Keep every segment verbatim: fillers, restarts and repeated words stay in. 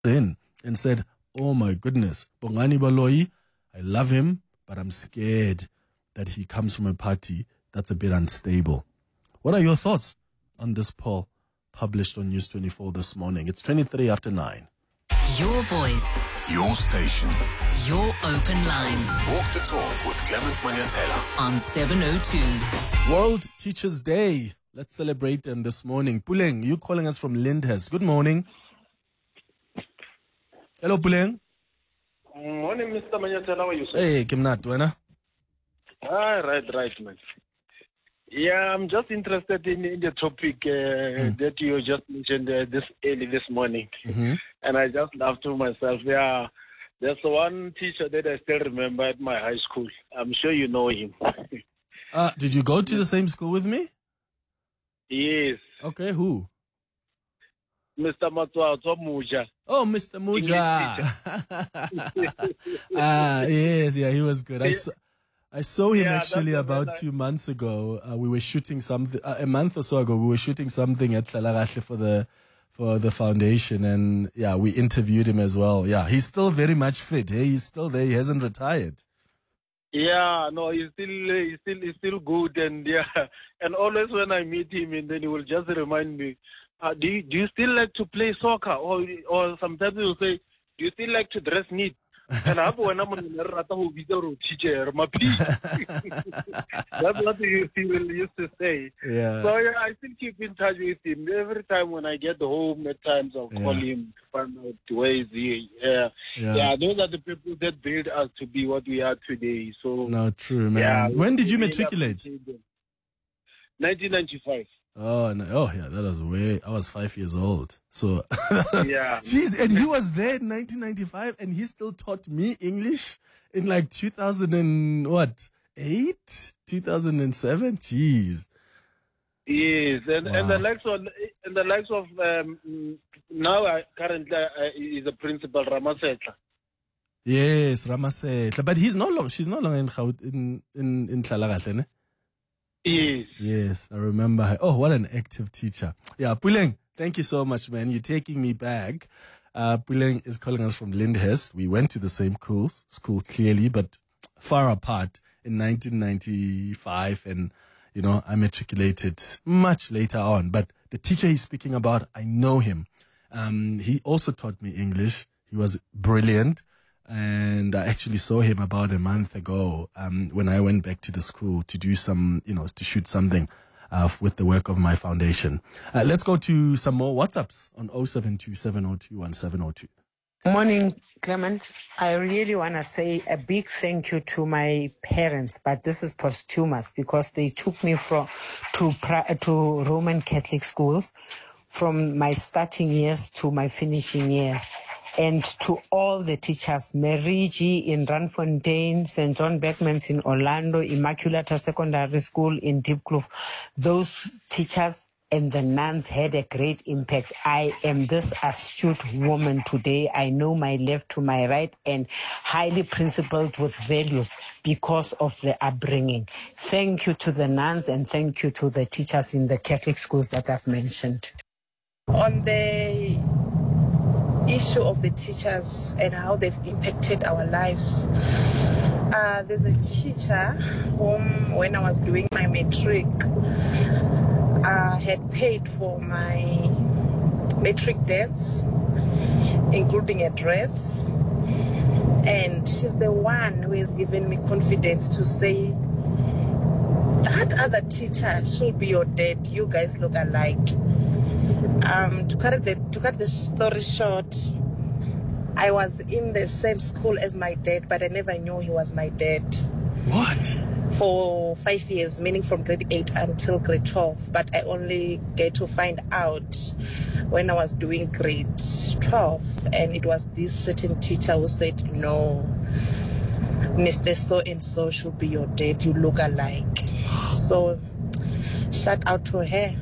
in and said, oh my goodness, Bongani Baloyi, I love him, but I'm scared that he comes from a party that's a bit unstable. What are your thoughts on this poll published on News twenty-four this morning? It's twenty-three after nine. Your voice. Your station. Your open line. Walk the talk with Clement Manyatela. On seven oh two. World Teachers Day. Let's celebrate them this morning. Puleng, you calling us from Lyndhurst. Good morning. Hello, Puleng. Morning, Mister Manyatela. How are you, sir? Hey, Kimnat, wena? Ah, right, right, man. Yeah, I'm just interested in, in the topic uh, mm. that you just mentioned uh, this early this morning. Mm-hmm. And I just laughed to myself. Yeah, there's one teacher that I still remember at my high school. I'm sure you know him. uh, did you go to the same school with me? Yes. Okay, who? Mister Matswa Muja. Oh, Mister Muja. Ah, yes, yeah, he was good. I saw, I saw him yeah, actually about I... two months ago. Uh, we were shooting something, uh, a month or so ago, we were shooting something at Tlalarahle for the for the foundation, and yeah, we interviewed him as well. Yeah, he's still very much fit. Hey, he's still there. He hasn't retired. Yeah, no, he's still he's still he's still good, and yeah, and always when I meet him, and then he will just remind me, uh, do you, do you still like to play soccer, or or sometimes he will say, do you still like to dress neat? And I have when I'm on the rata who be the teacher, my please. That's what he, he will used to say. Yeah. So yeah, I still keep in touch with him. Every time when I get home, at times I'll call yeah. him to find out where is he. Yeah. yeah. Yeah, those are the people that build us to be what we are today. So no, true, man. Yeah, when did you matriculate? nineteen ninety-five. Oh, no. Oh, yeah, that was way, I was five years old. So, was, yeah. Jeez, and he was there in nineteen ninety-five and he still taught me English in like two thousand and what, eight? two thousand seven? Jeez. Yes, and, wow. and the likes of, and the likes of, um, now I currently uh, is a principal, Ramasetla. Yes, Ramasetla. But he's no longer, she's no longer in, in, in, in Tlalarahle, ne? Yes. Yes, I remember her. Oh, what an active teacher. Yeah, Puleng, thank you so much, man. You're taking me back. Uh, Puleng is calling us from Lyndhurst. We went to the same school, school clearly, but far apart in nineteen ninety-five. And, you know, I matriculated much later on. But the teacher he's speaking about, I know him. Um, he also taught me English. He was brilliant. And I actually saw him about a month ago um, when I went back to the school to do some, you know, to shoot something uh, with the work of my foundation. Uh, let's go to some more WhatsApps on oh seven two, seven oh two, one seven oh two. Morning, Clement. I really want to say a big thank you to my parents, but this is posthumous because they took me from to to Roman Catholic schools from my starting years to my finishing years. And to all the teachers, Merigi in Randfontein, Saint John Beckmans in Orlando, Immaculata Secondary School in Diepkloof, those teachers and the nuns had a great impact. I am this astute woman today. I know my left to my right and highly principled with values because of the upbringing. Thank you to the nuns and thank you to the teachers in the Catholic schools that I've mentioned. On the issue of the teachers and how they've impacted our lives. Uh, there's a teacher whom, when I was doing my matric, uh, had paid for my matric debts, including a dress. And she's the one who has given me confidence to say, that other teacher should be your dad. You guys look alike. Um, to cut the to cut the story short, I was in the same school as my dad, but I never knew he was my dad. What? For five years, meaning from grade eight until grade twelve. But I only get to find out when I was doing grade twelve, and it was this certain teacher who said, "No, Mister So and So should be your dad. You look alike." So, shout out to her.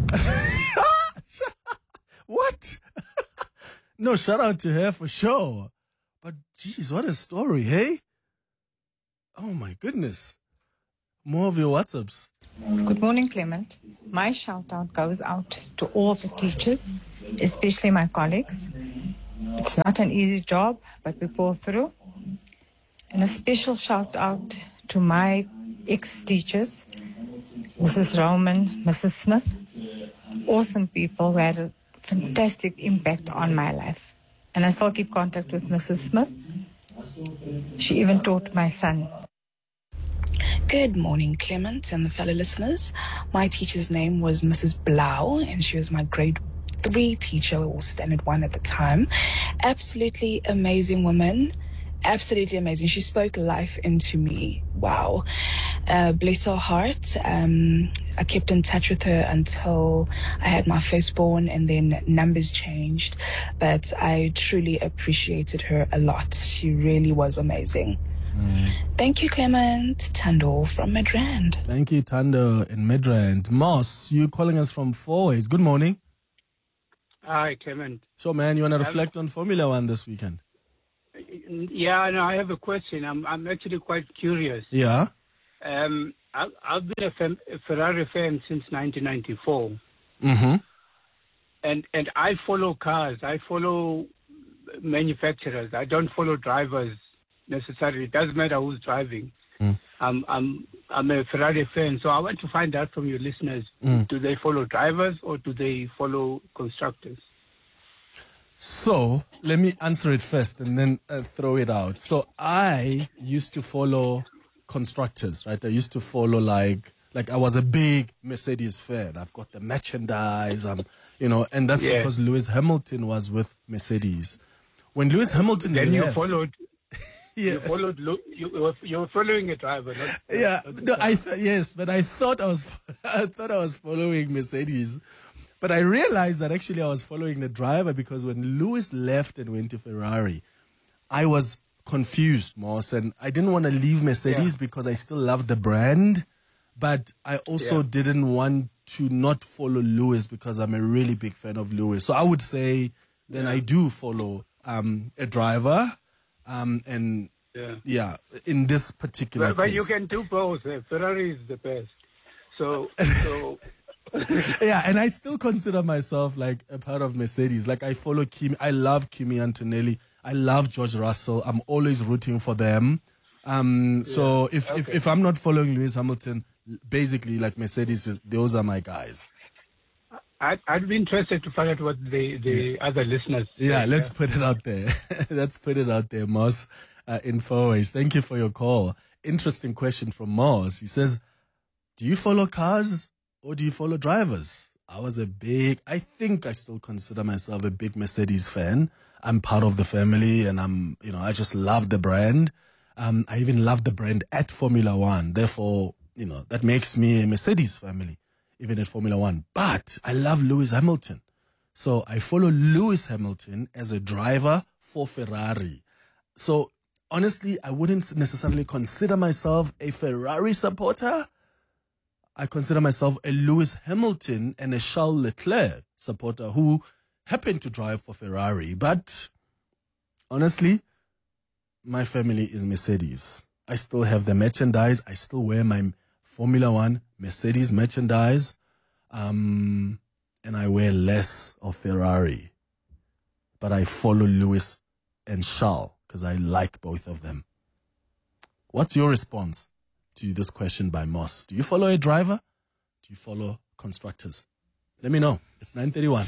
What? No, shout out to her for sure. But geez, what a story, hey? Oh my goodness. More of your WhatsApps. Good morning, Clement. My shout out goes out to all the teachers, especially my colleagues. It's not an easy job, but we pull through. And a special shout out to my ex-teachers, Missus Roman, Missus Smith. Awesome people who had a fantastic impact on my life. And I still keep contact with Missus Smith. She even taught my son. Good morning, Clement and the fellow listeners. My teacher's name was Missus Blau, and she was my grade three teacher, or standard one at the time. Absolutely amazing woman. Absolutely amazing. She spoke life into me. Wow. Uh, bless her heart. Um, I kept in touch with her until I had my firstborn, and then numbers changed. But I truly appreciated her a lot. She really was amazing. Mm. Thank you, Clement. Tando from Midrand. Thank you, Tando in Midrand. Moss, you calling us from Fourways. Good morning. Hi, Clement. So, man, you want to reflect on Formula One this weekend? Yeah, no, I have a question. I'm I'm actually quite curious. Yeah. Um, I, I've been a, fam, a Ferrari fan since nineteen ninety-four. Mm-hmm. And and I follow cars. I follow manufacturers. I don't follow drivers necessarily. It doesn't matter who's driving. Mm. I'm I'm I'm a Ferrari fan, so I want to find out from your listeners: mm. do they follow drivers or do they follow constructors? So let me answer it first and then uh, throw it out. So I used to follow constructors, right? I used to follow like like I was a big Mercedes fan. I've got the merchandise, um, you know, and that's yeah. because Lewis Hamilton was with Mercedes. When Lewis Hamilton then left, you followed. Yeah. You followed. You were, you were following a driver. Not, yeah. not No, I th- yes, but I thought I was. I thought I was following Mercedes, but I realized that actually I was following the driver, because when Lewis left and went to Ferrari, I was confused, Moss, and I didn't want to leave Mercedes yeah. because I still loved the brand, but I also yeah. didn't want to not follow Lewis because I'm a really big fan of Lewis. So I would say then yeah. I do follow um, a driver. Um, and yeah. yeah, in this particular but, but case. you can do both. Uh, Ferrari is the best. So, so. yeah, and I still consider myself like a part of Mercedes. Like I follow Kimi. I love Kimi Antonelli. I love George Russell. I'm always rooting for them. Um, yeah. So if, okay. if if I'm not following Lewis Hamilton, basically like Mercedes, is, those are my guys. I'd, I'd be interested to find out what the, the yeah. other listeners say. Yeah, let's yeah. put it out there. let's put it out there, Moss, uh, in Fourways. Thank you for your call. Interesting question from Moss. He says, do you follow cars or do you follow drivers? I was a big, I think I still consider myself a big Mercedes fan. I'm part of the family and I'm, you know, I just love the brand. Um, I even love the brand at Formula One. Therefore, you know, that makes me a Mercedes family, even at Formula One. But I love Lewis Hamilton. So I follow Lewis Hamilton as a driver for Ferrari. So honestly, I wouldn't necessarily consider myself a Ferrari supporter. I consider myself a Lewis Hamilton and a Charles Leclerc supporter who happened to drive for Ferrari. But honestly, my family is Mercedes. I still have the merchandise. I still wear my Formula One Mercedes merchandise, um, and I wear less of Ferrari. But I follow Lewis and Charles because I like both of them. What's your response to this question by Moss? Do you follow a driver? Do you follow constructors? Let me know. It's nine thirty-one.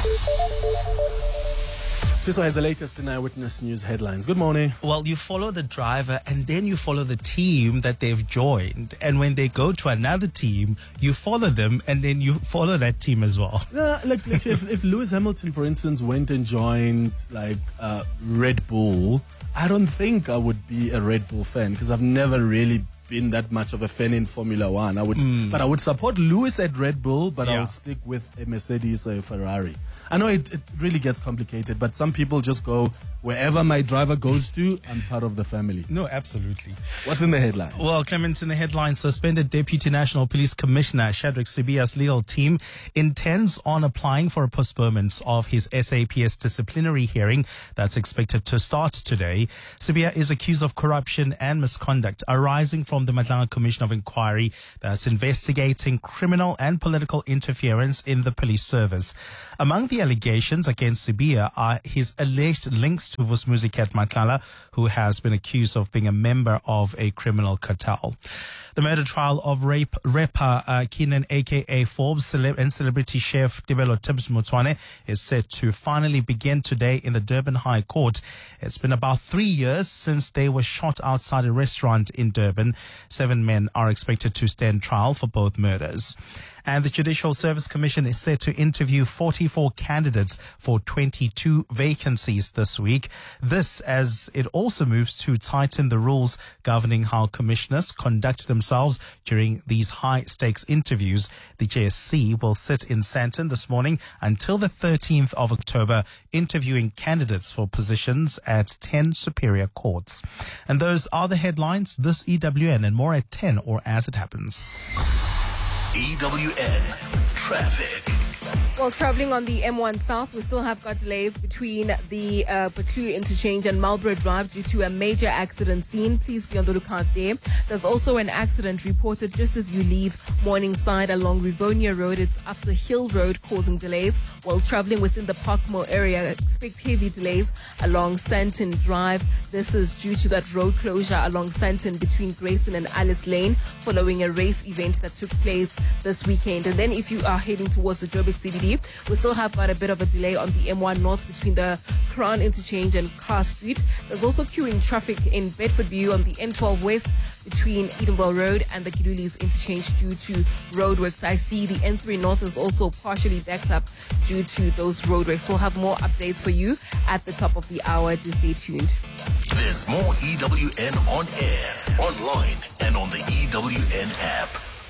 This has the latest in Eyewitness News headlines. Good morning. Well, you follow the driver and then you follow the team that they've joined. And when they go to another team, you follow them and then you follow that team as well. No, like, like if, if Lewis Hamilton, for instance, went and joined like uh, Red Bull, I don't think I would be a Red Bull fan because I've never really been that much of a fan in Formula One. I would, mm. But I would support Lewis at Red Bull, but yeah. I would stick with a Mercedes or a Ferrari. I know it, it really gets complicated, but some people just go, wherever my driver goes to, I'm part of the family. No, absolutely. What's in the headline? Well, Clement, in the headline, suspended Deputy National Police Commissioner Shadrack Sibiya's legal team intends on applying for a postponement of his S A P S disciplinary hearing that's expected to start today. Sibiya is accused of corruption and misconduct arising from the Madlanga Commission of Inquiry that's investigating criminal and political interference in the police service. Among the the allegations against Sibiya are his alleged links to Vusmuzikat Matlala, who has been accused of being a member of a criminal cartel. The murder trial of rape rapper uh, Keenan, aka Forbes, celeb- and celebrity chef Tebelo Tibbs Motwane is set to finally begin today in the Durban High Court. It's been about three years since they were shot outside a restaurant in Durban. Seven men are expected to stand trial for both murders. And the Judicial Service Commission is set to interview forty-four candidates for twenty-two vacancies this week. This as it also moves to tighten the rules governing how commissioners conduct themselves during these high-stakes interviews. The J S C will sit in Sandton this morning until the thirteenth of October, interviewing candidates for positions at ten superior courts. And those are the headlines this E W N, and more at ten or as it happens. E W N Traffic. Well, traveling on the M one South, we still have got delays between the uh, Patlu interchange and Marlborough Drive due to a major accident scene. Please be on the lookout there. There's also an accident reported just as you leave Morningside along Rivonia Road. It's up to Hill Road, causing delays. While traveling within the Parkmore area, expect heavy delays along Santon Drive. This is due to that road closure along Santon between Grayston and Alice Lane following a race event that took place this weekend. And then if you are heading towards the Joburg C B D, we still have got a bit of a delay on the M one North between the Crown Interchange and Carr Street. There's also queuing traffic in Bedford View on the N twelve West between Edenville Road and the Kidulis Interchange due to roadworks. I see the N three North is also partially backed up due to those roadworks. We'll have more updates for you at the top of the hour. Just stay tuned. There's more E W N on air, online, and on the E W N app.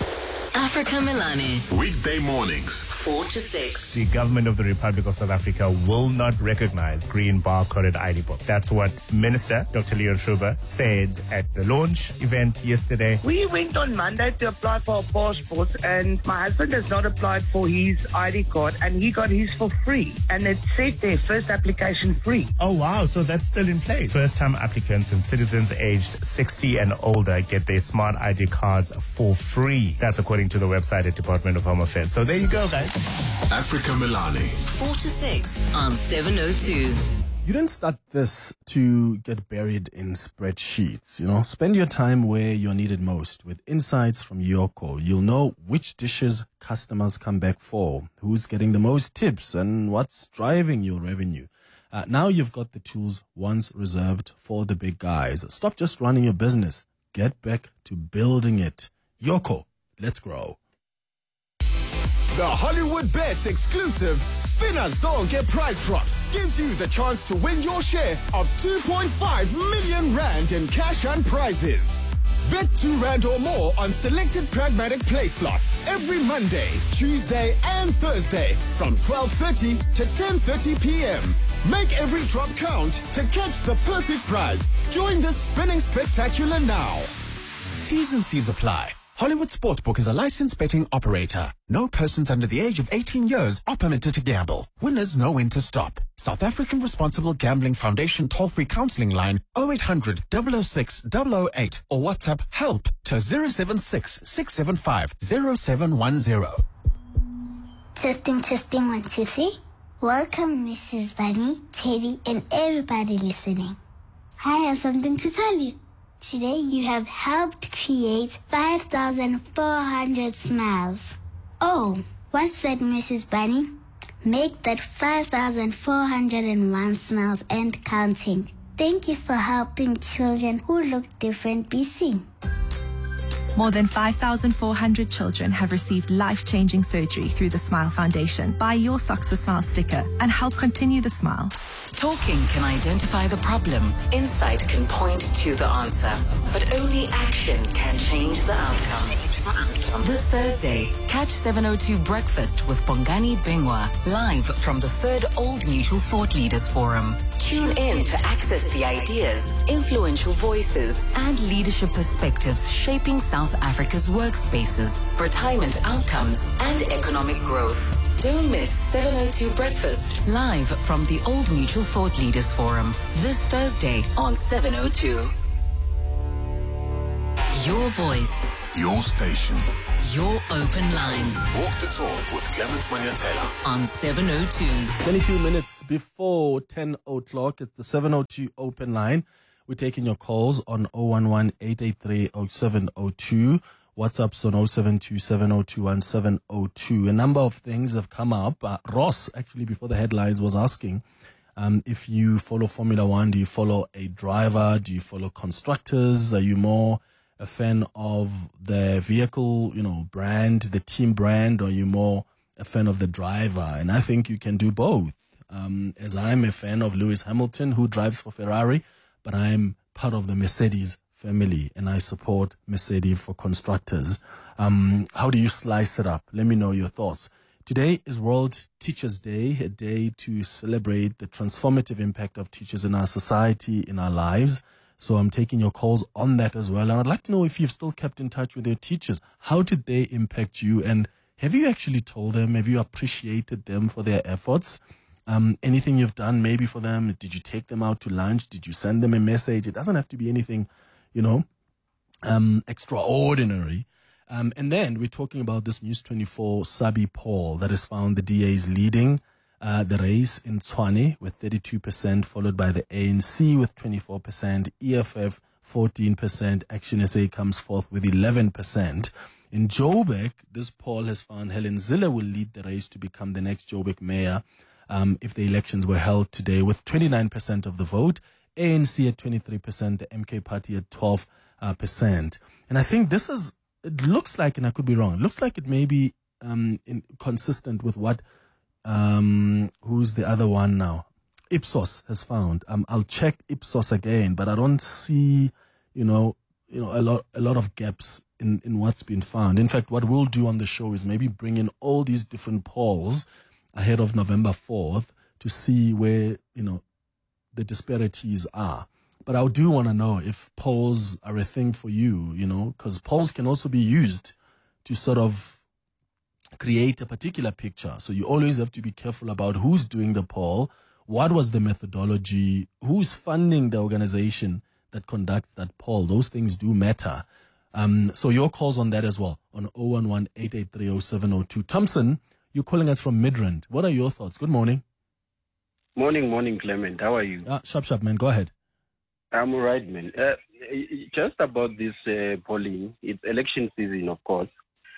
Africa Milani. Weekday mornings, four to six. The government of the Republic of South Africa will not recognize green barcoded I D book. That's what Minister Doctor Leon Schuber said at the launch event yesterday. We went on Monday to apply for our passports, and my husband has not applied for his I D card, and he got his for free. And it said there, first application free. Oh, wow. So that's still in place. First-time applicants and citizens aged sixty and older get their smart I D cards for free. That's according to the website at Department of Home Affairs. So there you go, guys. Africa Milani. four to six on seven oh two. You didn't start this to get buried in spreadsheets. You know, spend your time where you're needed most with insights from Yoco. You'll know which dishes customers come back for, who's getting the most tips, and what's driving your revenue. Uh, now you've got the tools once reserved for the big guys. Stop just running your business. Get back to building it. Yoco. Let's grow. The Hollywood Bets exclusive Spinner Zonke prize drops gives you the chance to win your share of two point five million rand in cash and prizes. Bet two rand or more on selected pragmatic play slots every Monday, Tuesday and Thursday from twelve thirty to ten thirty p.m. Make every drop count to catch the perfect prize. Join the spinning spectacular now. T's and C's apply. Hollywood Sportsbook is a licensed betting operator. No persons under the age of eighteen years are permitted to gamble. Winners know when to stop. South African Responsible Gambling Foundation toll-free counseling line oh eight hundred, double oh six, double oh eight or WhatsApp HELP to zero seven six, six seven five, zero seven one zero. Testing, testing, one, two, three. Welcome, Missus Bunny, Teddy, and everybody listening. I have something to tell you. Today you have helped create five thousand four hundred smiles. Oh, what's that, Missus Bunny? Make that five thousand four hundred one smiles and counting. Thank you for helping children who look different be seen. More than five thousand four hundred children have received life-changing surgery through the Smile Foundation. Buy your Socks for Smile sticker and help continue the smile. Talking can identify the problem. Insight can point to the answer. But only action can change the outcome. This Thursday, catch seven oh two Breakfast with Bongani Bingwa live from the third Old Mutual Thought Leaders Forum. Tune in to access the ideas, influential voices, and leadership perspectives shaping South Africa's workspaces, retirement outcomes, and economic growth. Don't miss seven oh two Breakfast live from the Old Mutual Thought Leaders Forum this Thursday on seven oh two. Your voice. Your station. Your open line. Walk the talk with Clement Manyatela. On seven oh two. twenty-two minutes before ten o'clock. It's the seven oh two open line. We're taking your calls on oh one one, eight eight three, oh seven oh two. WhatsApp's on oh seven two, seven oh two, one seven oh two. A number of things have come up. Uh, Ross, actually, before the headlines, was asking um, if you follow Formula One, do you follow a driver? Do you follow constructors? Are you more a fan of the vehicle, you know, brand, the team brand, or are you more a fan of the driver? And I think you can do both. Um, as I'm a fan of Lewis Hamilton, who drives for Ferrari, but I'm part of the Mercedes family, and I support Mercedes for constructors. Um, how do you slice it up? Let me know your thoughts. Today is World Teachers Day, a day to celebrate the transformative impact of teachers in our society, in our lives. So I'm taking your calls on that as well. And I'd like to know if you've still kept in touch with your teachers. How did they impact you? And have you actually told them? Have you appreciated them for their efforts? Um, anything you've done maybe for them? Did you take them out to lunch? Did you send them a message? It doesn't have to be anything, you know, um, extraordinary. Um, and then we're talking about this News twenty-four Sabi poll that has found the D A is leading uh, the race in Tshwane with thirty-two percent, followed by the A N C with twenty-four percent, E F F fourteen percent, Action S A comes fourth with eleven percent. In Joburg, this poll has found Helen Zille will lead the race to become the next Joburg mayor um, if the elections were held today with twenty-nine percent of the vote, A N C at twenty-three percent, the M K party at twelve percent. And I think this is, it looks like, and I could be wrong, it looks like it may be um, in, consistent with what, um, who's the other one now? Ipsos has found. Um, I'll check Ipsos again, but I don't see, you know, you know, a lot, a lot of gaps in, in what's been found. In fact, what we'll do on the show is maybe bring in all these different polls ahead of November fourth to see where, you know, the disparities are. But I do want to know if polls are a thing for you, you know, because polls can also be used to sort of create a particular picture. So you always have to be careful about who's doing the poll, what was the methodology, who's funding the organization that conducts that poll. Those things do matter. Um, so your calls on that as well, on oh one one, eight eight three, oh seven oh two. Thompson, you're calling us from Midrand. What are your thoughts? Good morning. Morning, morning, Clement. How are you? Ah, sharp, sharp, man. Go ahead. I'm all right, man. Uh, just about this uh, polling, it's election season, of course.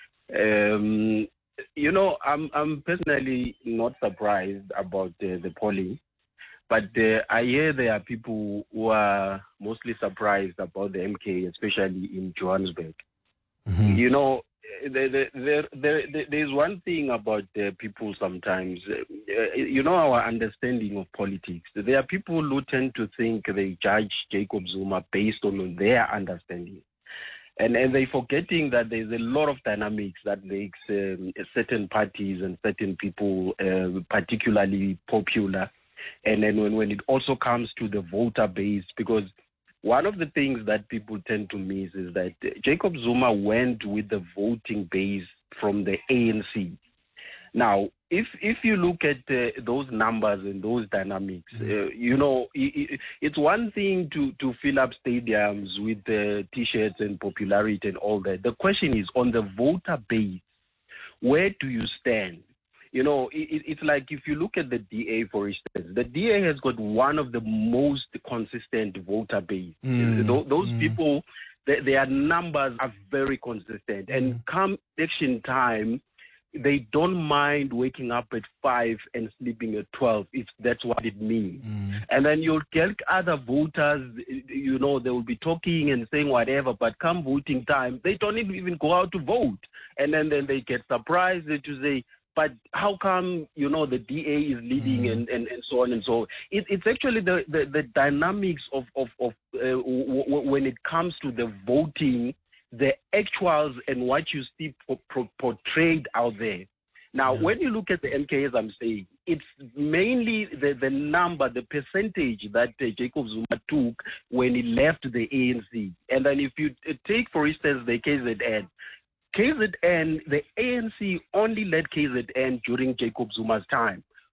Um, you know, I'm I'm personally not surprised about uh, the polling, but uh, I hear there are people who are mostly surprised about the M K, especially in Johannesburg. Mm-hmm. You know, there, there, there, there, there's one thing about uh, people sometimes, uh, you know, our understanding of politics. There are people who tend to think they judge Jacob Zuma based on their understanding. And, and they're forgetting that there's a lot of dynamics that makes um, certain parties and certain people uh, particularly popular. And then when, when it also comes to the voter base, because one of the things that people tend to miss is that Jacob Zuma went with the voting base from the A N C. Now, if if you look at uh, those numbers and those dynamics, uh, you know, it, it's one thing to, to fill up stadiums with uh, T-shirts and popularity and all that. The question is, on the voter base, where do you stand? You know, it, it's like if you look at the D A, for instance, the D A has got one of the most consistent voter base. Mm, those those mm. people, they, their numbers are very consistent. Mm. And come election time, they don't mind waking up at five and sleeping at twelve, if that's what it means. Mm. And then you'll get other voters, you know, they will be talking and saying whatever, but come voting time, they don't even go out to vote. And then, then they get surprised to say, but how come, you know, the D A is leading mm. and, and, and so on and so on? It, it's actually the, the, the dynamics of, of, of uh, w- w- when it comes to the voting, the actuals and what you see po- po- portrayed out there. Now, yeah. when you look at the M K, as I'm saying, it's mainly the, the number, the percentage that uh, Jacob Zuma took when he left the A N C. And then if you uh, take, for instance, the K Z N, K Z N, the A N C only led K Z N during Jacob Zuma's time.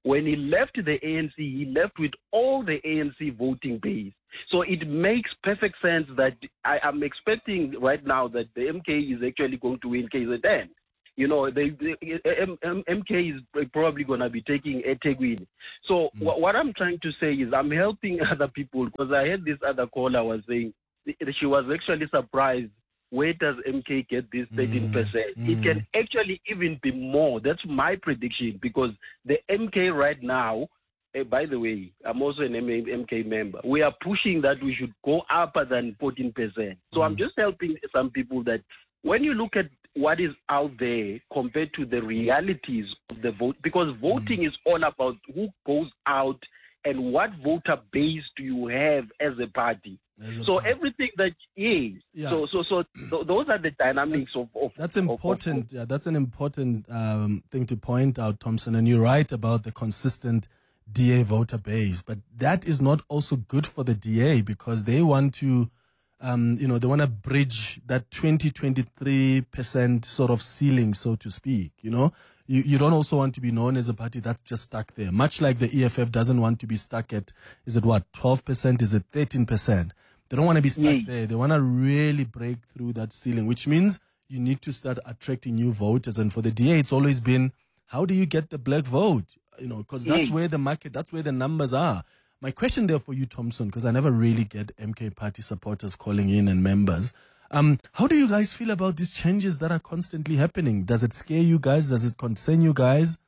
when he left the A N C, he left with all the A N C voting base. So it makes perfect sense that I am expecting right now that the M K is actually going to win K Z N. You know, they, they, M, M, MK is probably going to be taking eThekwini. So mm. wh- what I'm trying to say is I'm helping other people, because I heard this other caller was saying she was actually surprised. Where does M K get this thirteen percent? Mm. It can actually even be more. That's my prediction, because the M K right now, uh, by the way, I'm also an M K member. We are pushing that we should go up than fourteen percent. So mm. I'm just helping some people that when you look at what is out there compared to the realities of the vote, because voting mm. is all about who goes out and what voter base do you have as a party. As a so party. Everything that yeah, yeah. So so so th- those are the dynamics that's, of, of. That's important. Of, of, yeah, that's an important um, thing to point out, Thompson. And you're right about the consistent D A voter base, but that is not also good for the D A, because they want to. Um, you know, they want to bridge that twenty, twenty-three percent sort of ceiling, so to speak. You know, you, you don't also want to be known as a party that's just stuck there. Much like the E F F doesn't want to be stuck at, is it what, twelve percent? Is it thirteen percent? They don't want to be stuck yeah. there. They want to really break through that ceiling, which means you need to start attracting new voters. And for the D A, it's always been, how do you get the black vote? You know, because that's yeah. where the market, that's where the numbers are. My question there for you, Thompson, because I never really get M K party supporters calling in and members. Um, how do you guys feel about these changes that are constantly happening? Does it scare you guys? Does it concern you guys?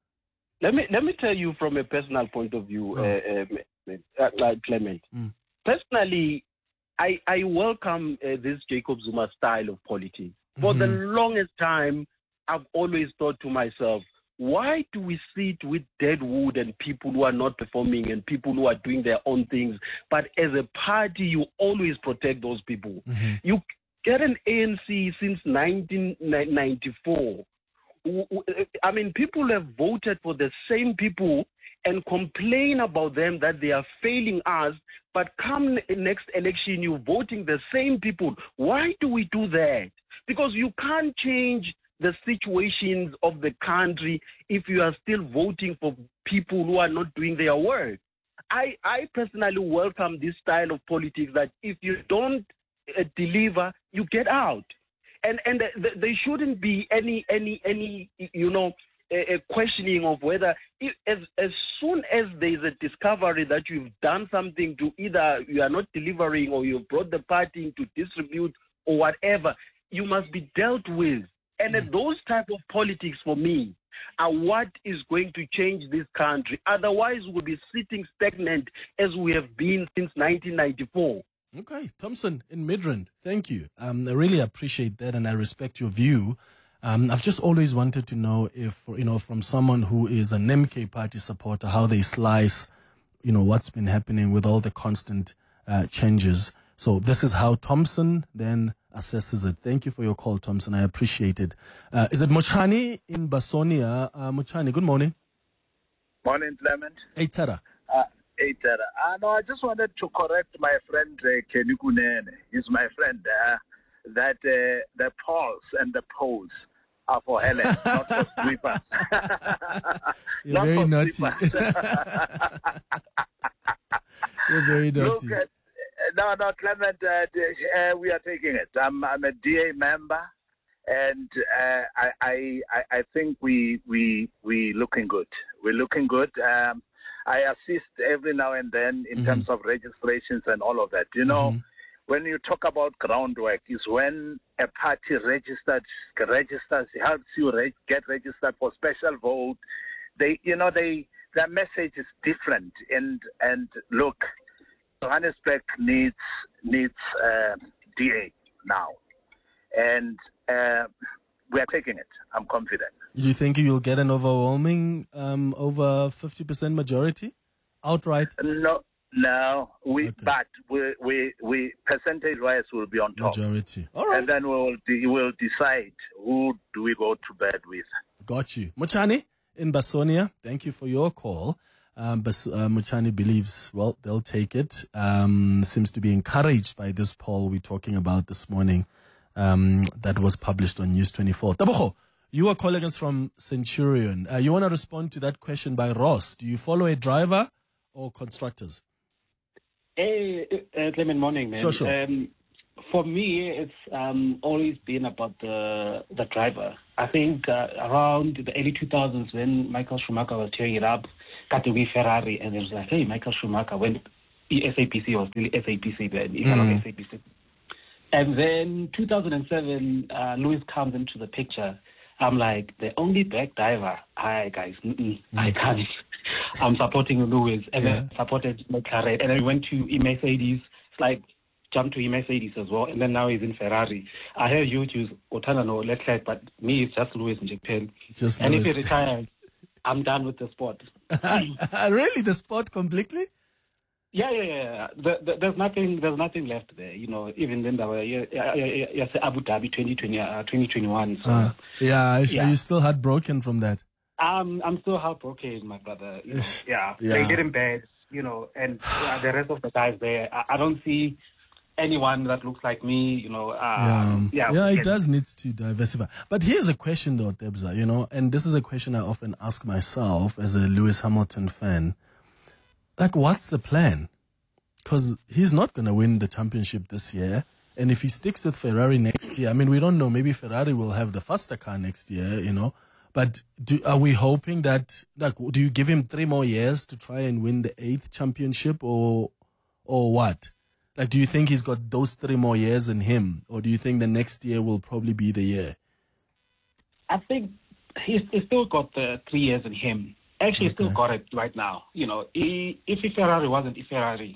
Let me let me tell you from a personal point of view, oh. uh, uh, uh, Clement. Mm. Personally, I, I welcome uh, this Jacob Zuma style of politics. For mm-hmm. the longest time, I've always thought to myself, why do we sit with dead wood and people who are not performing and people who are doing their own things? But as a party, you always protect those people. Mm-hmm. You get an A N C since nineteen ninety-four. I mean, people have voted for the same people and complain about them that they are failing us. But come next election, you're voting the same people. Why do we do that? Because you can't change the situations of the country if you are still voting for people who are not doing their work. I, I personally welcome this style of politics that if you don't uh, deliver, you get out. And and th- th- there shouldn't be any, any, any you know, a, a questioning of whether, if, as, as soon as there is a discovery that you've done something to either you are not delivering or you've brought the party into disrepute or whatever, you must be dealt with. And mm. those type of politics, for me, are what is going to change this country. Otherwise, we'll be sitting stagnant as we have been since nineteen ninety-four. Okay, Thompson in Midrand, thank you. Um, I really appreciate that, and I respect your view. Um, I've just always wanted to know if, you know, from someone who is an M K party supporter, how they slice, you know, what's been happening with all the constant uh, changes. So this is how Thompson then assesses it. Thank you for your call, Thompson. I appreciate it. Uh, is it Mochani in Basonia? Uh, Mochani, good morning. Morning, Clement. Hey, Tara. Uh, hey, Tara. Uh, no, I just wanted to correct my friend uh, Kenny Kunene. He's my friend. Uh, that uh, the polls and the polls are for Helen, not for sweepers. You're not very for naughty. You're very naughty. Look at, No, no, Clement, uh, uh, we are taking it. I'm, I'm a D A member, and uh, I, I, I think we, we, we looking good. We're looking good. Um, I assist every now and then in mm-hmm. terms of registrations and all of that. You know, mm-hmm. when you talk about groundwork, is when a party registers, registers, helps you re- get registered for special vote. They, you know, they their message is different. And and look. Johannesburg needs needs uh, D A now, and uh, we are taking it. I'm confident. Do you think you'll get an overwhelming um, over fifty percent majority outright? No, no. We okay. but we we we percentage wise will be on top. Majority. All right. And then we will de- we'll decide who do we go to bed with. Got you, Mochani in Basonia. Thank you for your call. Um, but uh, Mochani believes, well, they'll take it. Um, seems to be encouraged by this poll we're talking about this morning um, that was published on News twenty-four. Tabogo, You are calling us from Centurion. Uh, you want to respond to that question by Ross. Do you follow a driver or constructors? Hey, uh, Clement, morning, man. Sure, sure. Um, for me, it's um, always been about the the driver. I think uh, around the early two thousands when Michael Schumacher was tearing it up, Katugi Ferrari, and it was like, hey, Michael Schumacher, when S A P C was still S A P C then, if Mm. S A P C. And then two thousand seven, uh, Lewis comes into the picture. I'm like, the only black driver. Hi, guys. Mm-mm, I can't. I'm supporting Lewis. And then I supported McLaren. And then we went to Mercedes. It's like, jumped to Mercedes as well. And then now he's in Ferrari. I hear you choose Otana no Leclerc, but me, it's just Lewis in Japan. Just and Lewis. if he retires, I'm done with the sport. Really? The sport completely? Yeah, yeah, yeah. The, the, there's nothing. There's nothing left there. You know, even then, there were yeah, yeah, yeah, yeah, Abu Dhabi twenty twenty, uh, twenty twenty-one. So, Uh, yeah, is- yeah. Are you still heartbroken from that? I'm I'm still heartbroken, my brother. You know, Ish. yeah, Yeah. they're getting bad. You know, and uh, the rest of the guys there, I, I don't see anyone that looks like me. You know, um, yeah, yeah, yeah, it does need to diversify. But here's a question though, Tebza, you know, and this is a question I often ask myself as a Lewis Hamilton fan. Like, what's the plan? Because he's not going to win the championship this year. And if he sticks with Ferrari next year, I mean, we don't know. Maybe Ferrari will have the faster car next year, you know. But do, are we hoping that, like, do you give him three more years to try and win the eighth championship or, or what? Like, do you think he's got those three more years in him? Or do you think the next year will probably be the year? I think he's, he's still got the three years in him. Actually, he's still got it right now. You know, he, if a Ferrari wasn't a Ferrari,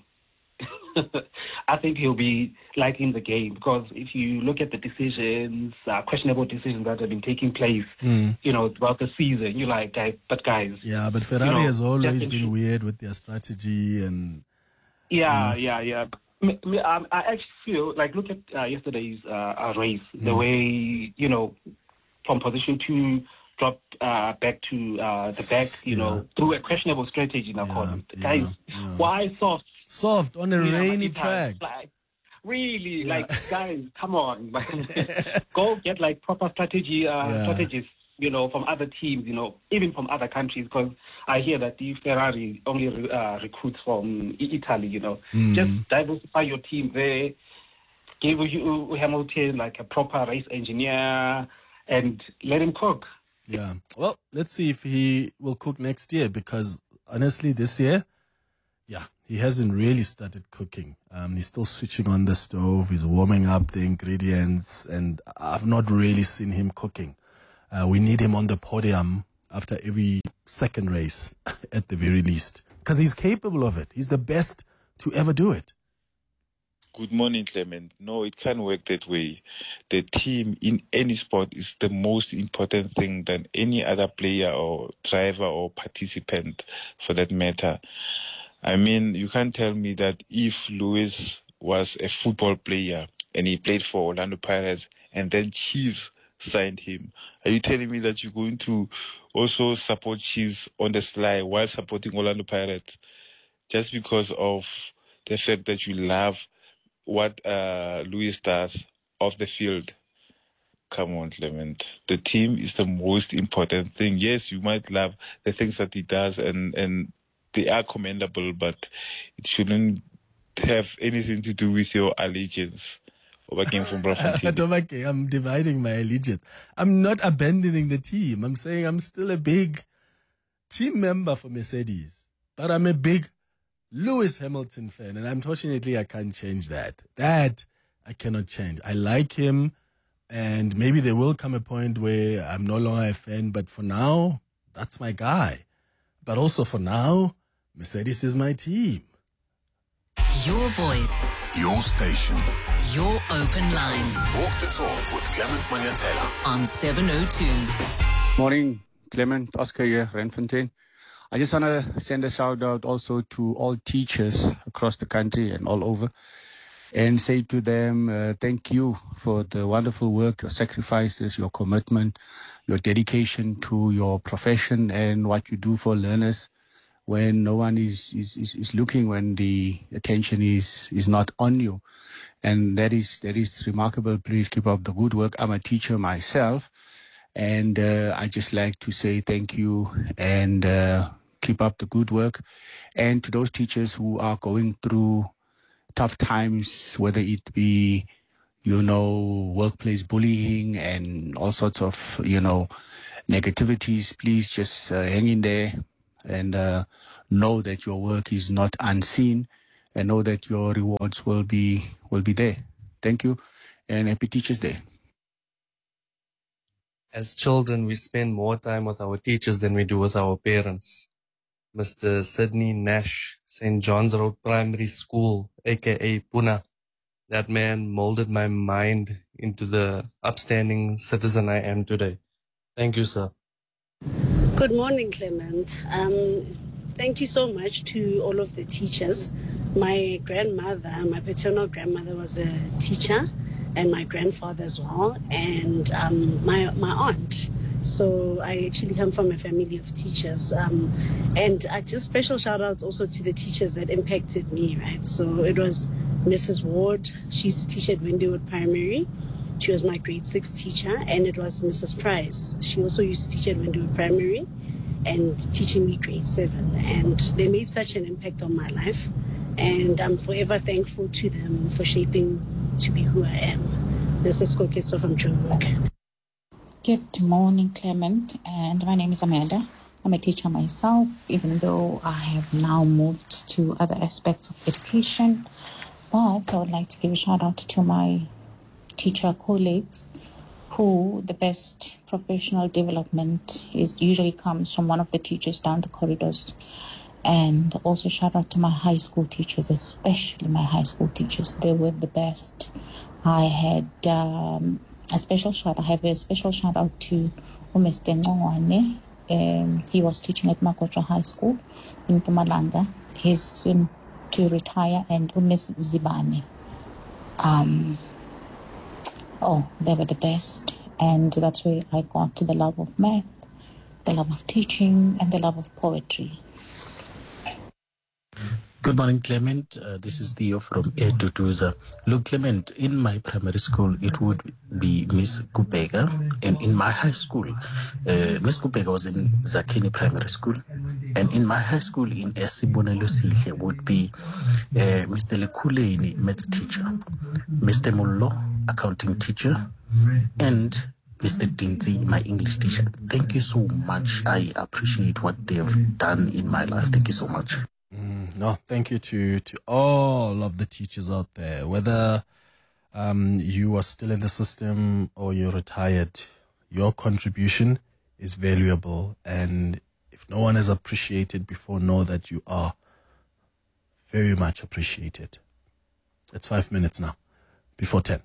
I think he'll be like in the game, because if you look at the decisions, uh, questionable decisions that have been taking place, Mm. you know, throughout the season, you're like, guys, but guys, Yeah, but Ferrari you know, has always just- been weird with their strategy and Yeah, you know. yeah, yeah. Me- me- um, I actually feel like, look at uh, yesterday's uh, uh, race, the Mm. way, you know, from position two, dropped uh, back to uh, the back, you know, through a questionable strategy. Now, guys, why soft? Soft on a You know, rainy like, track. Like, really, like, guys, come on. Go get, like, proper strategy, uh, Yeah. strategies, you know, from other teams, you know, even from other countries, because I hear that the Ferrari only uh, recruits from I- Italy, you know. Mm. Just diversify your team there, give you Hamilton, like, a proper race engineer, and let him cook. Yeah. Well, let's see if he will cook next year, because honestly, this year, yeah, he hasn't really started cooking. Um, he's still switching on the stove. He's warming up the ingredients, and I've not really seen him cooking. Uh, we need him on the podium after every second race, at the very least, because he's capable of it. He's the best to ever do it. Good morning, Clement. No, it can't work that way. The team in any sport is the most important thing than any other player or driver or participant, for that matter. I mean, you can't tell me that if Lewis was a football player and he played for Orlando Pirates and then Chiefs signed him, are you telling me that you're going to also support Chiefs on the sly while supporting Orlando Pirates just because of the fact that you love what uh, Lewis does off the field? Come on, Clement. The team is the most important thing. Yes, you might love the things that he does, and, and they are commendable, but it shouldn't have anything to do with your allegiance. Overcame from Brafontein. Tobake, I'm dividing my allegiance. I'm not abandoning the team. I'm saying I'm still a big team member for Mercedes, but I'm a big Lewis Hamilton fan, and unfortunately I can't change that. That I cannot change. I like him, and maybe there will come a point where I'm no longer a fan, but for now, that's my guy. But also for now, Mercedes is my team. Your voice, Your station. your open line Walk the talk with Clement Manyatela. on seven oh two. Morning, Clement. Oscar here, Renfontaine. I just want to send a shout out also to all teachers across the country and all over, and say to them, uh, thank you for the wonderful work, your sacrifices, your commitment, your dedication to your profession and what you do for learners when no one is, is, is, is looking, when the attention is, is not on you. And that is, that is remarkable. Please keep up the good work. I'm a teacher myself. And uh, I just like to say thank you and uh, keep up the good work. And to those teachers who are going through tough times, whether it be, you know, workplace bullying and all sorts of, you know, negativities, please just uh, hang in there and uh, know that your work is not unseen, and know that your rewards will be will be there. Thank you, and happy Teachers' Day. As children, we spend more time with our teachers than we do with our parents. Mister Sidney Nash, Saint John's Road Primary School, aka Puna. That man molded my mind into the upstanding citizen I am today. Thank you, sir. Good morning, Clement. Um, thank you so much to all of the teachers. My grandmother, my paternal grandmother was a teacher, and my grandfather as well, and um, my my aunt. So I actually come from a family of teachers. Um, and I just special shout out also to the teachers that impacted me, right? So it was Missus Ward. She used to teach at Windywood Primary. She was my grade six teacher. And it was Missus Price. She also used to teach at Windywood Primary and teaching me grade seven. And they made such an impact on my life. And I'm forever thankful to them for shaping me to be who I am. This is Koketso from Joburg. Good morning, Clement, and my name is Amanda. I'm a teacher myself, even though I have now moved to other aspects of education. But I would like to give a shout out to my teacher colleagues, who the best professional development is usually comes from one of the teachers down the corridors. And also shout out to my high school teachers, especially my high school teachers. They were the best. I had um, a special shout. I have a special shout out to Mister Ngongwane. Um, he was teaching at Makotra High School in Mpumalanga. He's soon to retire. And Miss Zibane. Um, oh, they were the best. And that's where I got to the love of math, the love of teaching, and the love of poetry. Good morning, Clement. Uh, this is Theo from Edutuza. Look, Clement, in my primary school, it would be Miss Kupega. And in my high school, uh, Miss Kupega was in Zakini Primary School. And in my high school in Esibonelo Sihle would be uh, Mister Lekuleni, maths teacher, Mister Mullo, accounting teacher, and Mister Dinzi, my English teacher. Thank you so much. I appreciate what they have done in my life. Thank you so much. Mm, no, thank you to, to all of the teachers out there. Whether um, you are still in the system or you're retired, your contribution is valuable. And if no one has appreciated before, know that you are very much appreciated. It's five minutes now, before ten.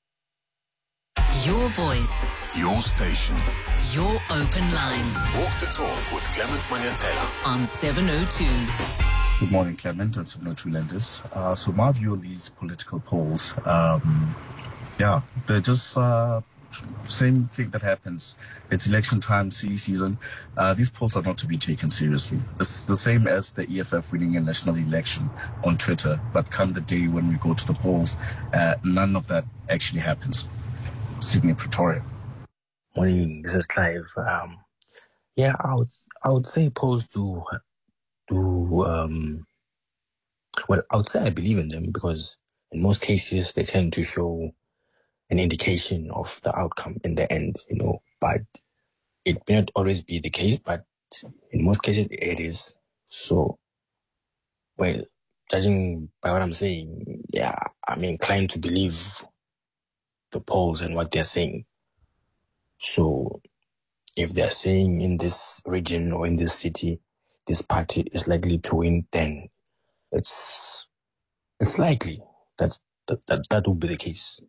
Your voice. Your station. Your open line. Walk the talk with Clement Manyatela on seven oh two. Good morning, Clement. It's seven oh two Lenders. Uh, so my view on these political polls, um, yeah, they're just uh, same thing that happens. It's election time, silly season. Uh, these polls are not to be taken seriously. It's the same as the E F F winning a national election on Twitter. But come the day when we go to the polls, uh, none of that actually happens. Sydney, Pretoria. Morning, this is Clive. Um, yeah, I would, I would say polls do, do, um, well, I would say I believe in them because in most cases they tend to show an indication of the outcome in the end, you know, but it may not always be the case, but in most cases it is. So, well, judging by what I'm saying, yeah, I'm inclined to believe the polls and what they're saying. So if they're saying in this region or in this city, this party is likely to win, then it's it's likely that that, that, that will be the case.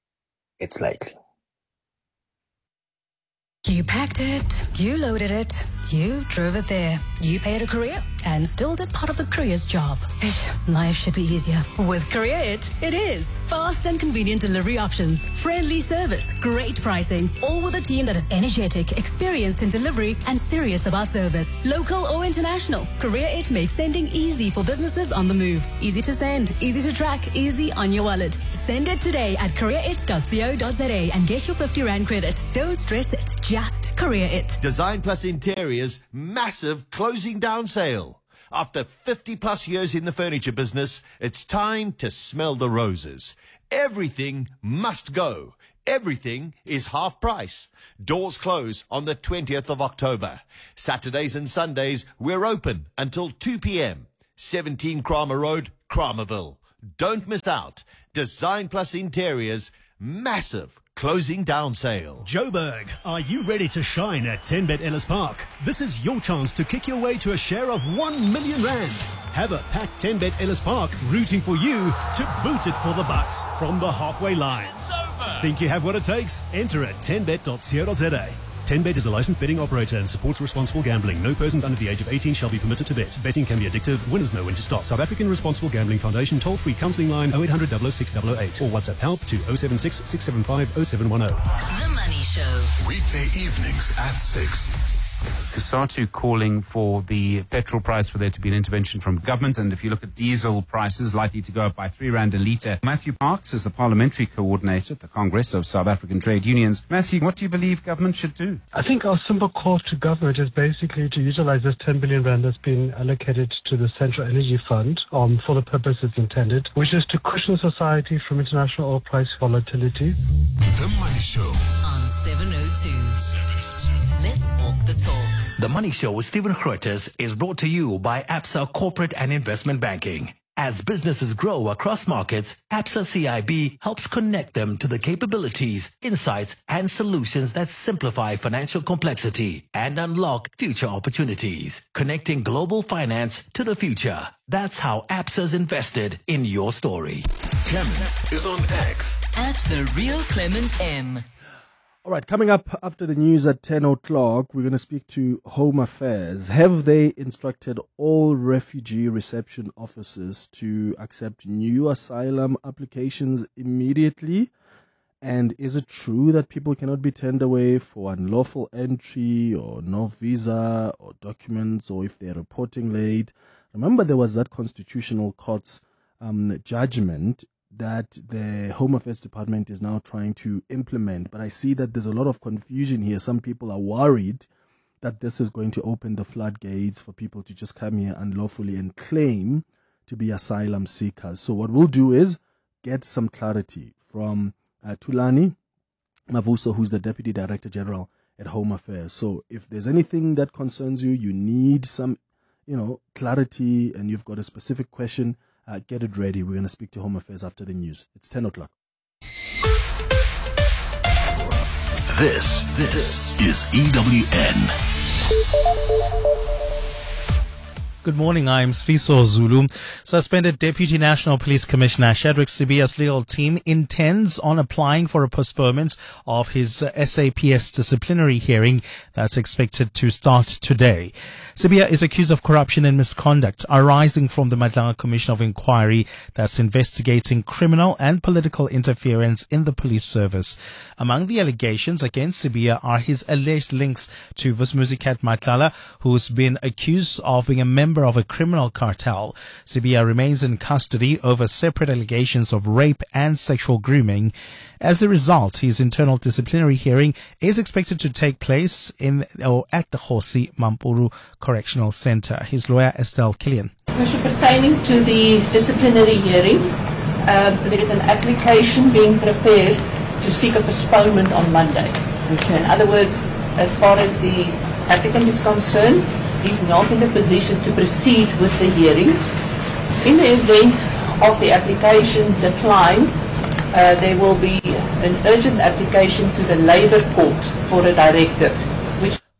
It's likely. You packed it, you loaded it, You drove it there. You paid a courier and still did part of the courier's job. Ish, life should be easier. With Courier It, it is. Fast and convenient delivery options, friendly service, great pricing, all with a team that is energetic, experienced in delivery, and serious about service. Local or international, Courier It makes sending easy for businesses on the move. Easy to send, easy to track, easy on your wallet. Send it today at courier it dot co dot za and get your fifty rand credit. Don't stress it, just Courier It. Design Plus Interiors massive closing down sale. After fifty plus years in the furniture business, it's time to smell the roses. Everything must go. Everything is half price. Doors close on the twentieth of October. Saturdays and Sundays, we're open until two p.m. seventeen Kramer Road, Kramerville. Don't miss out. Design Plus Interiors, massive closing down sale. Joburg, are you ready to shine at ten bet Ellis Park? This is your chance to kick your way to a share of one million rand. Have a packed ten bet Ellis Park rooting for you to boot it for the bucks from the halfway line. It's over. Think you have what it takes? Enter at ten bet dot co dot za. ten bet is a licensed betting operator and supports responsible gambling. No persons under the age of eighteen shall be permitted to bet. Betting can be addictive. Winners know when to stop. South African Responsible Gambling Foundation toll-free counselling line oh eight hundred, double oh six, double oh eight or WhatsApp help to oh seven six, six seven five, oh seven one oh. The Money Show. Weekday evenings at six. COSATU calling for the petrol price for there to be an intervention from government. And if you look at diesel prices, likely to go up by three rand a litre. Matthew Parks is the parliamentary coordinator at the Congress of South African Trade Unions. Matthew, what do you believe government should do? I think our simple call to government is basically to utilize this ten billion rand that's been allocated to the Central Energy Fund um, for the purpose it's intended, which is to cushion society from international oil price volatility. The Money Show on seven oh two. Let's walk the talk. The Money Show with Stephen Grootes is brought to you by Absa Corporate and Investment Banking. As businesses grow across markets, Absa C I B helps connect them to the capabilities, insights, and solutions that simplify financial complexity and unlock future opportunities. Connecting global finance to the future. That's how Absa's invested in your story. Clement is on X. At The Real Clement M. All right, coming up after the news at ten o'clock, we're going to speak to Home Affairs. Have they instructed all refugee reception officers to accept new asylum applications immediately? And is it true that people cannot be turned away for unlawful entry or no visa or documents, or if they're reporting late? Remember, there was that Constitutional Court's um, judgment that the Home Affairs Department is now trying to implement. But I see that there's a lot of confusion here. Some people are worried that this is going to open the floodgates for people to just come here unlawfully and claim to be asylum seekers. So what we'll do is get some clarity from uh, Thulani Mavuso, who's the Deputy Director General at Home Affairs. So if there's anything that concerns you, you need some, you know, clarity, and you've got a specific question, Uh, get it ready. We're going to speak to Home Affairs after the news. It's ten o'clock. This, this is E W N. Good morning, I'm Sfiso Zulu. Suspended Deputy National Police Commissioner Shadrack Sibiya's legal team intends on applying for a postponement of his uh, S A P S disciplinary hearing that's expected to start today. Sibiya is accused of corruption and misconduct arising from the Madlanga Commission of Inquiry that's investigating criminal and political interference in the police service. Among the allegations against Sibiya are his alleged links to Vusmuzikat Matlala, who's been accused of being a member of a criminal cartel. Sibiya remains in custody over separate allegations of rape and sexual grooming. As a result, his internal disciplinary hearing is expected to take place in or at the Kgosi Mampuru Correctional Center. His lawyer, Estelle Killian. Pertaining to the disciplinary hearing, uh, there is an application being prepared to seek a postponement on Monday. Okay. In other words, as far as the applicant is concerned, he's not in a position to proceed with the hearing. In the event of the application decline, uh, there will be an urgent application to the Labour Court for a directive. Which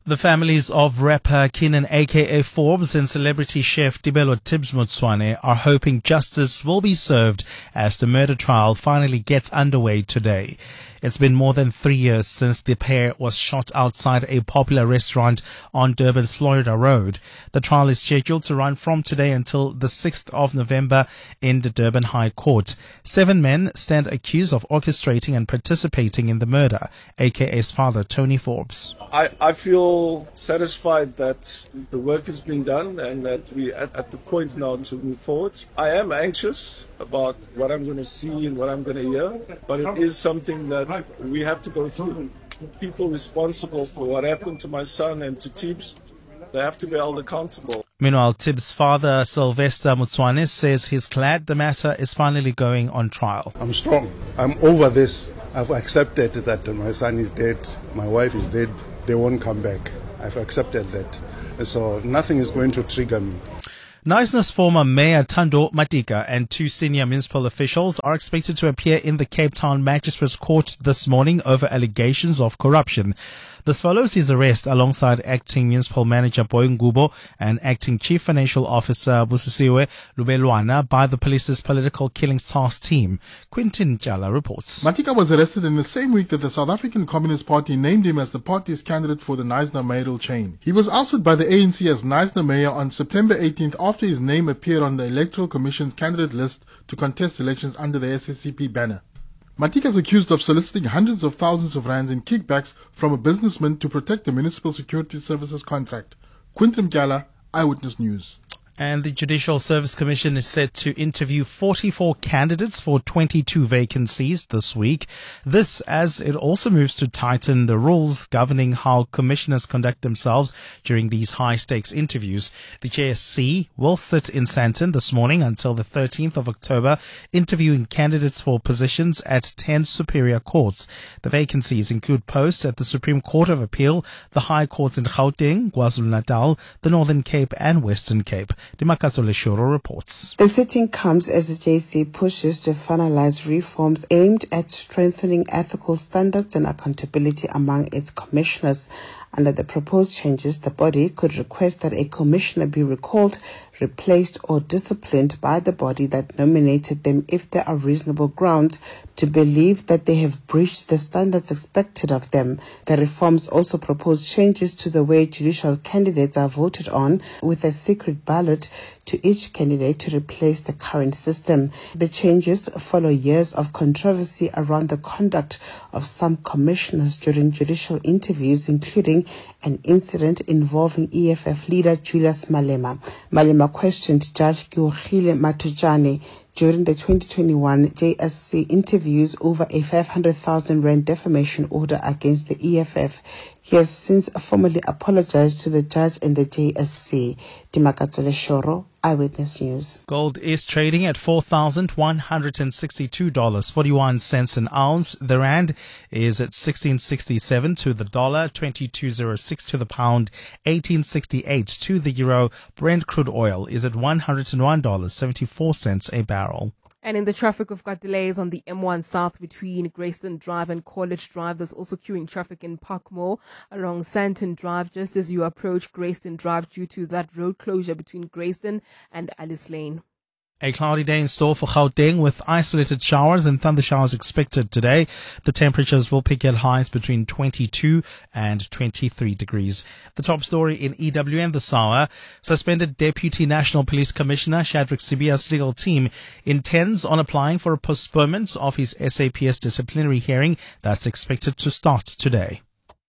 The families of rapper Keenan aka Forbes and celebrity chef Tibelo Tibbs Motswane are hoping justice will be served as the murder trial finally gets underway today. It's been more than three years since the pair was shot outside a popular restaurant on Durban's Florida Road. The trial is scheduled to run from today until the sixth of November in the Durban High Court. Seven men stand accused of orchestrating and participating in the murder, aka's father, Tony Forbes. I, I feel satisfied that the work has been done and that we are at, at the point now to move forward. I am anxious about what I'm going to see and what I'm going to hear, but it is something that we have to go through. People responsible for what happened to my son and to Tibbs, they have to be held accountable. Meanwhile, Tibbs' father, Sylvester Motswane, says he's glad the matter is finally going on trial. I'm strong. I'm over this. I've accepted that my son is dead, my wife is dead, they won't come back. I've accepted that. So nothing is going to trigger me. Knysna's former Mayor Thando Matika and two senior municipal officials are expected to appear in the Cape Town Magistrates Court this morning over allegations of corruption. This follows his arrest alongside acting municipal manager Boy Ngubo and acting chief financial officer Busisiwe Lubelwana by the police's political killings task team. Quintin Jala reports. Matika was arrested in the same week that the South African Communist Party named him as the party's candidate for the Knysna mayoral chain. He was ousted by the A N C as Knysna mayor on September eighteenth after his name appeared on the Electoral Commission's candidate list to contest elections under the S S C P banner. Matika is accused of soliciting hundreds of thousands of rands in kickbacks from a businessman to protect the Municipal Security Services contract. Quintum Gala, Eyewitness News. And the Judicial Service Commission is set to interview forty-four candidates for twenty-two vacancies this week. This as it also moves to tighten the rules governing how commissioners conduct themselves during these high-stakes interviews. The J S C will sit in Sandton this morning until the thirteenth of October, interviewing candidates for positions at ten superior courts. The vacancies include posts at the Supreme Court of Appeal, the High Courts in Gauteng, KwaZulu-Natal, the Northern Cape and Western Cape. Dimakatso Leshoro reports. The sitting comes as the J C pushes to finalize reforms aimed at strengthening ethical standards and accountability among its commissioners. Under the proposed changes, the body could request that a commissioner be recalled, replaced or disciplined by the body that nominated them if there are reasonable grounds to believe that they have breached the standards expected of them. The reforms also propose changes to the way judicial candidates are voted on, with a secret ballot to each candidate to replace the current system. The changes follow years of controversy around the conduct of some commissioners during judicial interviews, including an incident involving E F F leader Julius Malema. Malema questioned Judge Kiogile Matujane during the twenty twenty-one J S C interviews over a five hundred thousand rand defamation order against the E F F. He has since formally apologized to the judge and the J S C. Dimakatsole Shoro, Eyewitness News. Gold is trading at four thousand one hundred sixty-two dollars and forty-one cents an ounce. The rand is at sixteen sixty-seven to the dollar, twenty-two oh six to the pound, eighteen sixty-eight to the euro. Brent crude oil is at one hundred one dollars and seventy-four cents a barrel. And in the traffic, we've got delays on the M one South between Grayston Drive and College Drive. There's also queuing traffic in Parkmore along Sandton Drive just as you approach Grayston Drive due to that road closure between Grayston and Alice Lane. A cloudy day in store for Gauteng with isolated showers and thunder showers expected today. The temperatures will peak at highs between twenty-two and twenty-three degrees. The top story in E W N this hour. Suspended Deputy National Police Commissioner Shadrack Sibiya's legal team intends on applying for a postponement of his S A P S disciplinary hearing that's expected to start today.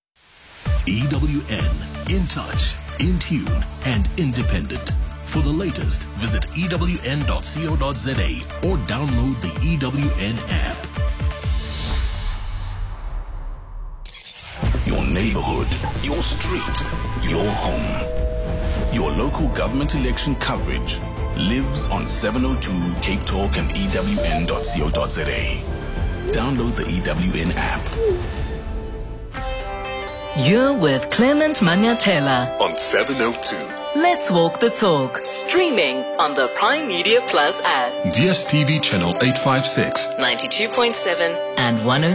E W N, in touch, in tune and independent. For the latest, visit E W N dot co dot za or download the E W N app. Your neighborhood, your street, your home. Your local government election coverage lives on seven oh two Cape Talk and E W N dot co dot za. Download the E W N app. You're with Clement Manyatela on seven oh two. Let's Walk the Talk, streaming on the Prime Media Plus app. D S T V channel eight five six, ninety-two point seven and one oh